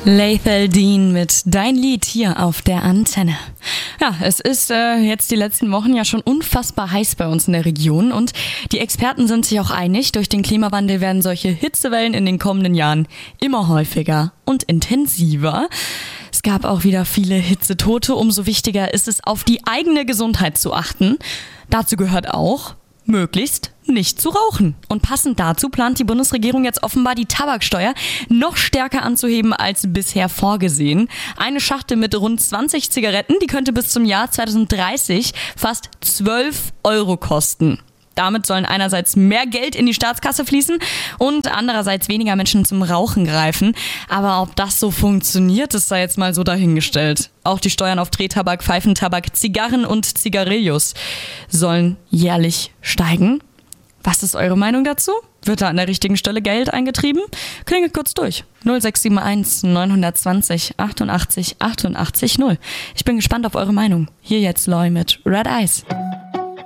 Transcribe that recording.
Lethal Dean mit Dein Lied hier auf der Antenne. Ja, es ist jetzt die letzten Wochen ja schon unfassbar heiß bei uns in der Region und die Experten sind sich auch einig, durch den Klimawandel werden solche Hitzewellen in den kommenden Jahren immer häufiger und intensiver. Es gab auch wieder viele Hitzetote, umso wichtiger ist es, auf die eigene Gesundheit zu achten. Dazu gehört auch, möglichst nicht zu rauchen. Und passend dazu plant die Bundesregierung jetzt offenbar die Tabaksteuer noch stärker anzuheben als bisher vorgesehen. Eine Schachtel mit rund 20 Zigaretten, die könnte bis zum Jahr 2030 fast 12 Euro kosten. Damit sollen einerseits mehr Geld in die Staatskasse fließen und andererseits weniger Menschen zum Rauchen greifen. Aber ob das so funktioniert, ist da jetzt mal so dahingestellt. Auch die Steuern auf Drehtabak, Pfeifentabak, Zigarren und Zigarillos sollen jährlich steigen. Was ist eure Meinung dazu? Wird da an der richtigen Stelle Geld eingetrieben? Klingelt kurz durch. 0671 920 88 88 0. Ich bin gespannt auf eure Meinung. Hier jetzt Loy mit Red Eyes.